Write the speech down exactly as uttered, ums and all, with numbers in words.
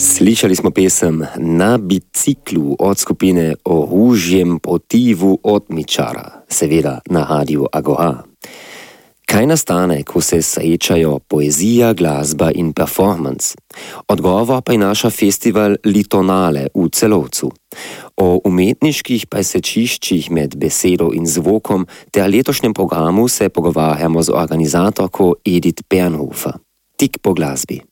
Slišali smo pesem Na biciklu od skupine O ružjem potivu od Mičara, seveda na Radiu Agora. Kaj nastane, ko se srečajo poezija, glasba in performance? Odgovor pa je naša festival Litonale v Celovcu. O umetniških presečiščih med besedo in zvokom ter letošnjem programu se pogovarjamo z organizatorko Edith Bernhofer. Tik po glasbi.